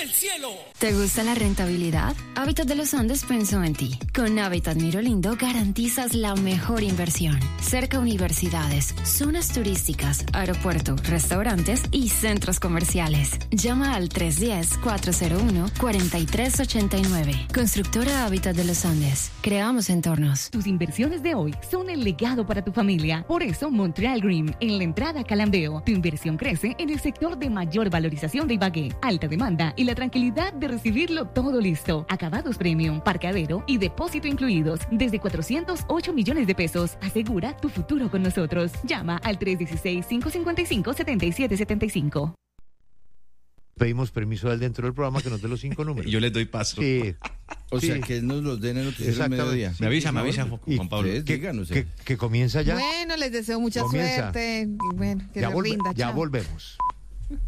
del cielo. ¿Te gusta la rentabilidad? Hábitat de los Andes pensó en ti. Con Hábitat Miro Lindo garantizas la mejor inversión. Cerca universidades, zonas turísticas, aeropuerto, restaurantes y centros comerciales. Llama al 310-401-4389. Constructora Hábitat de los Andes. Creamos entornos. Tus inversiones de hoy son el legado para tu familia. Por eso, Montreal Green, en la entrada a Calandeo, tu inversión crece en el sector de mayor valorización de Ibagué, alta demanda y la tranquilidad de recibirlo todo listo. Acabados premium, parqueadero y depósito incluidos. Desde 408 millones de pesos. Asegura tu futuro con nosotros. Llama al 316-555-7775. Pedimos permiso a él dentro del programa que nos dé los 5 números. Yo les doy paso. Sí. O sea, que él nos los den en el noticiero mediodía. Me avisa, Juan Pablo. Que comienza ya. Bueno, les deseo mucha Comienza. suerte. Y bueno, que Ya, les rinda. ya Chao. volvemos.